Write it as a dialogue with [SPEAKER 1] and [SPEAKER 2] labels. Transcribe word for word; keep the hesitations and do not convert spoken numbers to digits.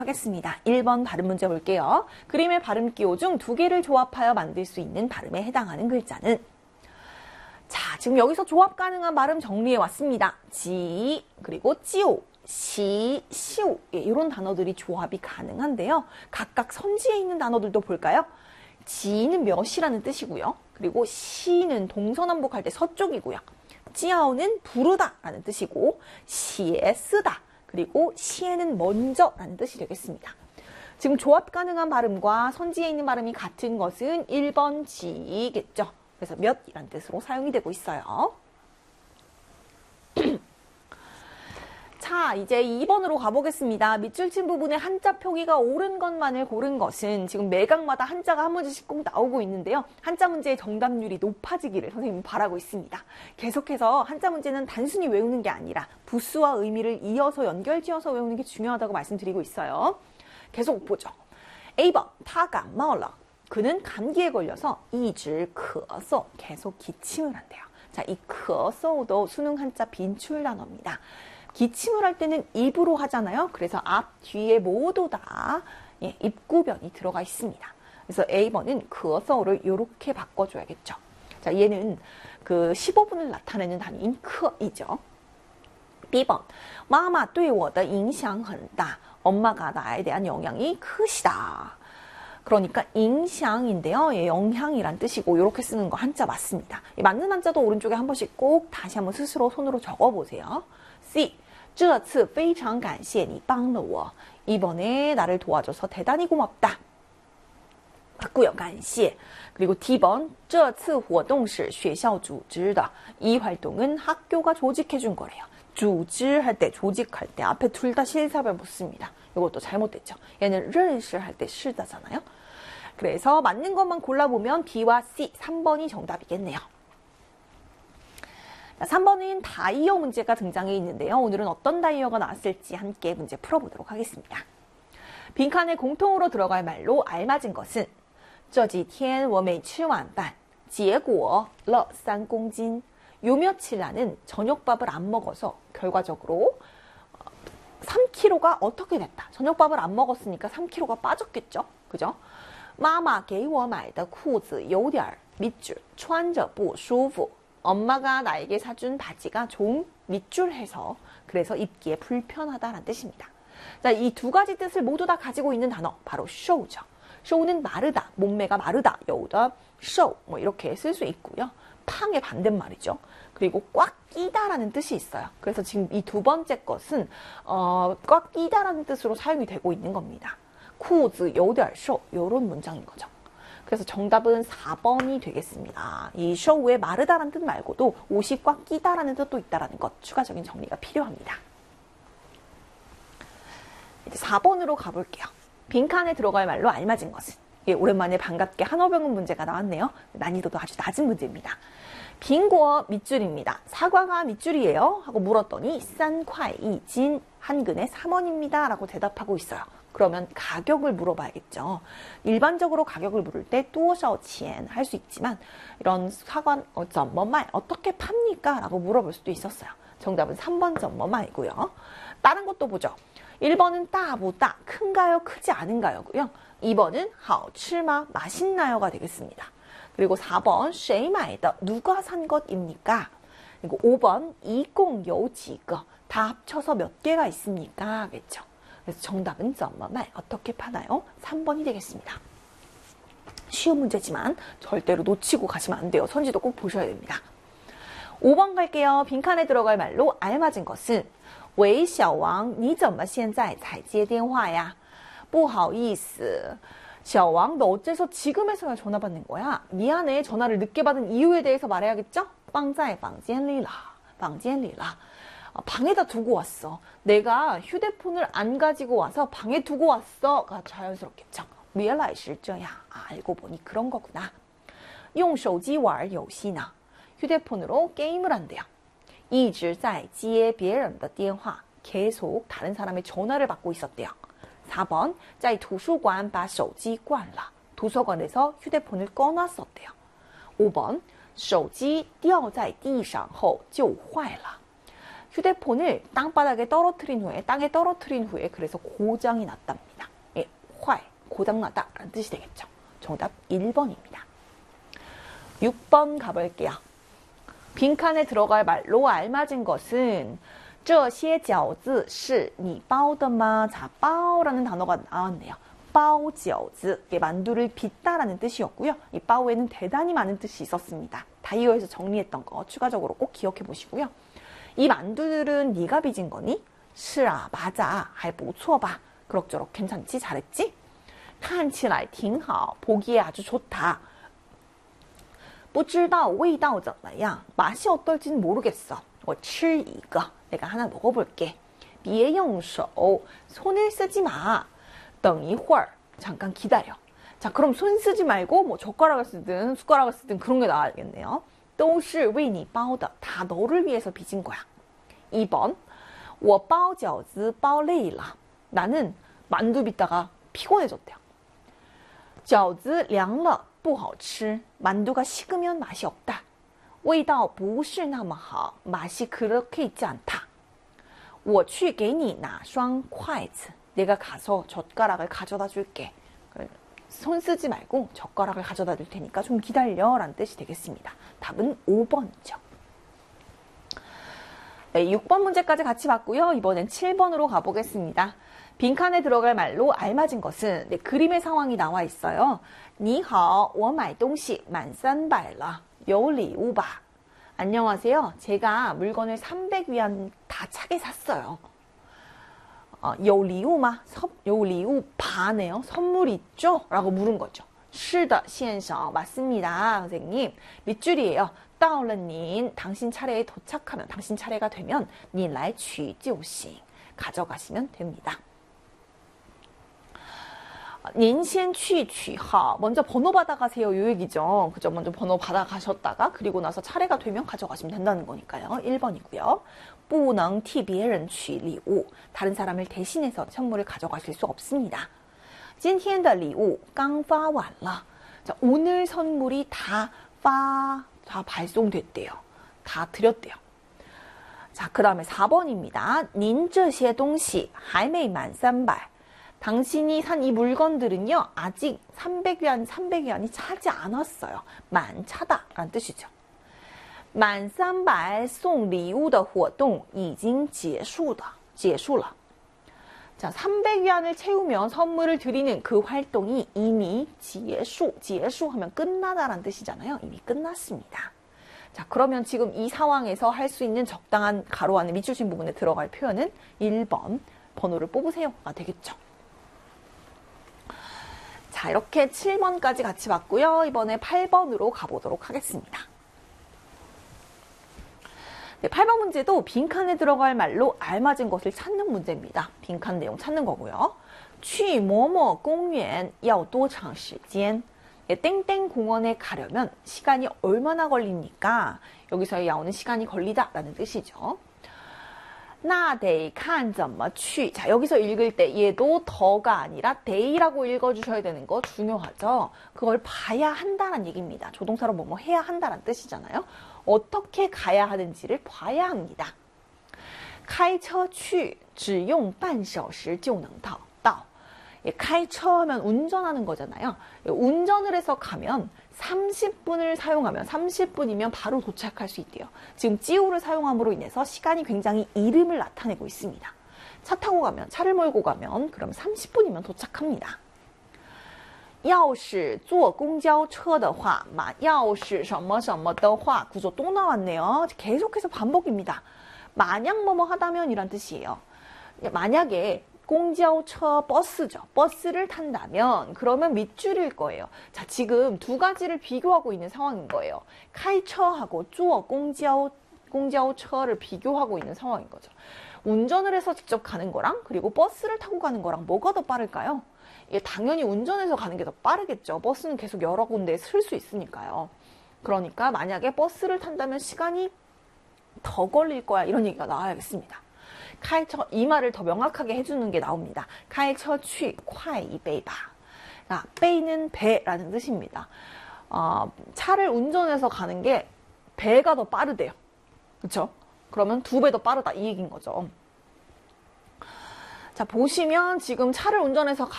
[SPEAKER 1] 하겠습니다. 일 번 발음 문제 볼게요. 그림의 발음 기호 중 두 개를 조합하여 만들 수 있는 발음에 해당하는 글자는? 자, 지금 여기서 조합 가능한 발음 정리해 왔습니다. 지, 그리고 찌오, 시, 시오, 예, 이런 단어들이 조합이 가능한데요. 각각 선지에 있는 단어들도 볼까요? 지는 몇이라는 뜻이고요. 그리고 시는 동서남북할 때 서쪽이고요. 찌아오는 부르다 라는 뜻이고, 시에 쓰다, 그리고 시에는 먼저 라는 뜻이 되겠습니다. 지금 조합 가능한 발음과 선지에 있는 발음이 같은 것은 일 번 지겠죠. 그래서 몇이라는 뜻으로 사용이 되고 있어요. 자, 이제 이 번으로 가보겠습니다. 밑줄 친 부분에 한자 표기가 옳은 것만을 고른 것은 지금 매각마다 한자가 한 문제씩 꼭 나오고 있는데요. 한자 문제의 정답률이 높아지기를 선생님은 바라고 있습니다. 계속해서 한자 문제는 단순히 외우는 게 아니라 부수와 의미를 이어서 연결지어서 외우는 게 중요하다고 말씀드리고 있어요. 계속 보죠. A 번, 타가 마올라. 그는 감기에 걸려서 이질咳嗽 계속 기침을 한대요. 자, 이咳嗽도 수능 한자 빈출 단어입니다. 기침을 할 때는 입으로 하잖아요. 그래서 앞, 뒤에 모두 다 예, 입구변이 들어가 있습니다. 그래서 A 번은咳嗽를 이렇게 바꿔줘야겠죠. 자, 얘는 그 십오 분을 나타내는 단위인 크이죠. B 번, 妈妈对我的影响很大. 엄마가 나에 대한 영향이 크시다. 그러니까影响인데요. 예, 영향이란 뜻이고 이렇게 쓰는 거 한자 맞습니다. 맞는 한자도 오른쪽에 한 번씩 꼭 다시 한번 스스로 손으로 적어보세요. C. 这次非常感谢你帮了我. 이번에 나를 도와줘서 대단히 고맙다. 맞고요. 感谢. 그리고 D 번. 这次活动是学校组织的. 이 활동은 학교가 조직해준 거래요. 组织할 때, 조직할 때 앞에 둘 다 실사별 붙습니다. 이것도 잘못됐죠. 얘는 认识할 때 시다잖아요. 그래서 맞는 것만 골라보면 B와 C, 삼 번이 정답이겠네요. 삼 번은 다이어 문제가 등장해 있는데요. 오늘은 어떤 다이어가 나왔을지 함께 문제 풀어보도록 하겠습니다. 빈칸에 공통으로 들어갈 말로 알맞은 것은 这几天我没吃晚饭结果了三公斤. 요 며칠 나는 저녁밥을 안 먹어서 결과적으로 삼 킬로그램가 어떻게 됐다. 저녁밥을 안 먹었으니까 삼 킬로그램가 빠졌겠죠. 그죠? 妈妈给我买的裤子有点密줄穿着不舒服. 엄마가 나에게 사준 바지가 좀 밑줄해서 그래서 입기에 불편하다라는 뜻입니다. 자, 이 두 가지 뜻을 모두 다 가지고 있는 단어 바로 show죠. show는 마르다, 몸매가 마르다, 여우다, show 뭐 이렇게 쓸 수 있고요. 팡의 반대말이죠. 그리고 꽉 끼다라는 뜻이 있어요. 그래서 지금 이 두 번째 것은 어, 꽉 끼다라는 뜻으로 사용이 되고 있는 겁니다. 裤子有点瘦 이런 문장인 거죠. 그래서 정답은 사 번이 되겠습니다. 이 쇼우에 마르다라는 뜻 말고도 옷이 꽉 끼다라는 뜻도 있다는 것 추가적인 정리가 필요합니다. 이제 사 번으로 가볼게요. 빈칸에 들어갈 말로 알맞은 것은? 예, 오랜만에 반갑게 한어병은 문제가 나왔네요. 난이도도 아주 낮은 문제입니다. 빙고 밑줄입니다. 사과가 밑줄이에요? 하고 물었더니 싼콰이 진 한 근에 삼 원입니다. 라고 대답하고 있어요. 그러면 가격을 물어봐야겠죠. 일반적으로 가격을 물을 때 뚜어샤오치엔 할 수 있지만 이런 사과 어, 점머말 어떻게 팝니까? 라고 물어볼 수도 있었어요. 정답은 삼 번 점머말이고요. 다른 것도 보죠. 일 번은 따보다 큰가요? 크지 않은가요?고요. 이 번은 好吃吗? 맛있나요?가 되겠습니다. 그리고 사 번 谁买的? 누가 산 것입니까? 그리고 오 번 一共有几个? 다 합쳐서 몇 개가 있습니까? 겠죠. 그래서 정답은 점머말 어떻게 파나요? 삼 번이 되겠습니다. 쉬운 문제지만 절대로 놓치고 가시면 안 돼요. 선지도 꼭 보셔야 됩니다. 오 번 갈게요. 빈칸에 들어갈 말로 알맞은 것은 喂小王你怎么现在才接电话呀?不好意思 小王너 어째서 지금에서야 전화 받는 거야? 미안해. 전화를 늦게 받은 이유에 대해서 말해야겠죠? 放在房间里了房间里了 방에다 두고 왔어. 내가 휴대폰을 안 가지고 와서 방에 두고 왔어가 자연스럽겠죠. 原来是这样 알고 보니 그런 거구나. 用手机玩游戏呢 휴대폰으로 게임을 한대요. 一直在接别人的电话 계속 다른 사람의 전화를 받고 있었대요. 사 번 在图书馆把手机关了 도서관에서 휴대폰을 꺼놨었대요. 오 번 手机掉在地上后就坏了 휴대폰을 땅바닥에 떨어뜨린 후에 땅에 떨어뜨린 후에 그래서 고장이 났답니다. 고장나다 라는 뜻이 되겠죠. 정답 일 번입니다. 육 번 가볼게요. 빈칸에 들어갈 말로 알맞은 것은 这些饺子是你包的吗? 자, 包라는 단어가 나왔네요. 包饺子, 만두를 빚다라는 뜻이었고요. 이 包에는 대단히 많은 뜻이 있었습니다. 다이어에서 정리했던 거 추가적으로 꼭 기억해 보시고요. 이 만두들은 네가 빚은 거니? 是啊, 맞아, 还不错吧? 그럭저럭 괜찮지? 잘했지? 看起来挺好, 보기에 아주 좋다. 不知道味道怎么样? 맛이 어떨지는 모르겠어. 我吃一个, 내가 하나 먹어볼게. 别用手, 손을 쓰지 마. 等一会儿, 잠깐 기다려. 자, 그럼 손 쓰지 말고 뭐 젓가락을 쓰든 숟가락을 쓰든 그런 게 나와야겠네요. 都是为你包的, 다 너를 위해서 빚은 거야. 이 번, 我包饺子包累了. 나는 만두 빚다가 피곤해졌대요. 饺子凉了不好吃. 만두가 식으면 맛이 없다. 味道不是那么好. 맛이 그렇게 있지 않다. 我去给你拿双筷子. 내가 가서 젓가락을 가져다 줄게. 손 쓰지 말고 젓가락을 가져다 줄 테니까 좀 기다려 라는 뜻이 되겠습니다. 답은 오 번이죠. 네, 육 번 문제까지 같이 봤고요. 이번엔 칠 번으로 가보겠습니다. 빈칸에 들어갈 말로 알맞은 것은 네, 그림의 상황이 나와 있어요. 你好,我买东西满三百了,有礼物吧? 안녕하세요. 제가 물건을 삼백 위안 다 차게 샀어요. 어, 有礼物吗? 有礼物바네요. 선물 있죠? 라고 물은 거죠. 是的,先生. 맞습니다, 선생님. 밑줄이에요. 到了您, 당신 차례에 도착하면, 당신 차례가 되면 你来取就行. 가져가시면 됩니다. 您先去取号. 먼저 번호 받아가세요. 요 얘기죠. 그죠? 먼저 번호 받아가셨다가 그리고 나서 차례가 되면 가져가시면 된다는 거니까요. 일 번이고요. 不能替别人取礼物. 다른 사람을 대신해서 선물을 가져가실 수 없습니다. 今天的礼物刚发完了. 자, 오늘 선물이 다 파, 다 발송됐대요. 다 드렸대요. 자, 그 다음에 사 번입니다. 您这些东西还没满三百. 당신이 산 이 물건들은요, 아직 삼백 위안, 삼백 위안이 차지 않았어요. 만 차다 라는 뜻이죠. 满三百送礼物的活动已经结束了,结束了. 자, 삼백 위안을 채우면 선물을 드리는 그 활동이 이미 结束, 结束하면 끝나다라는 뜻이잖아요. 이미 끝났습니다. 자, 그러면 지금 이 상황에서 할 수 있는 적당한 가로 안에 밑줄친 부분에 들어갈 표현은 일 번, 번호를 뽑으세요가 되겠죠. 자, 이렇게 칠 번까지 같이 봤고요. 이번에 팔 번으로 가보도록 하겠습니다. 네, 팔 번 문제도 빈칸에 들어갈 말로 알맞은 것을 찾는 문제입니다. 빈칸 내용 찾는 거고요. 去某某公园要多长时间? 네, 땡땡 공원에 가려면 시간이 얼마나 걸립니까? 여기서 나오는 시간이 걸리다라는 뜻이죠. 那得看怎么去. 자, 여기서 읽을 때 얘도 더가 아니라 데이라고 읽어주셔야 되는 거 중요하죠. 그걸 봐야 한다는 얘기입니다. 조동사로 뭐뭐 해야 한다는 뜻이잖아요. 어떻게 가야 하는지를 봐야 합니다. 开车去只用半小时就能到. 예, 开车하면 운전하는 거잖아요. 예, 운전을 해서 가면 삼십 분을 사용하면 삼십 분이면 바로 도착할 수 있대요. 지금 찌우를 사용함으로 인해서 시간이 굉장히 이름을 나타내고 있습니다. 차 타고 가면, 차를 몰고 가면 그럼 삼십 분이면 도착합니다. 要是坐公交车的话, 要是什么什么的话, 구조 또 나왔네요. 계속해서 반복입니다. 만약 뭐뭐 하다면 이란 뜻이에요. 만약에 공交车 버스죠. 버스를 탄다면 그러면 밑줄일 거예요. 자, 지금 두 가지를 비교하고 있는 상황인 거예요. 开车하고 坐公交, 공交车를 비교하고 있는 상황인 거죠. 운전을 해서 직접 가는 거랑 그리고 버스를 타고 가는 거랑 뭐가 더 빠를까요? 예, 당연히 운전해서 가는 게 더 빠르겠죠. 버스는 계속 여러 군데에 쓸 수 있으니까요. 그러니까 만약에 버스를 탄다면 시간이 더 걸릴 거야. 이런 얘기가 나와야겠습니다. 开车, 이 말을 더 명확하게 해주는 게 나옵니다. 开车去快一杯吧. 아, 배는 배라는 뜻입니다. 어, 차를 운전해서 가는 게 배가 더 빠르대요. 그렇죠? 그러면 두 배 더 빠르다 이 얘기인 거죠. 자, 보시면 지금 차를 운전해서 가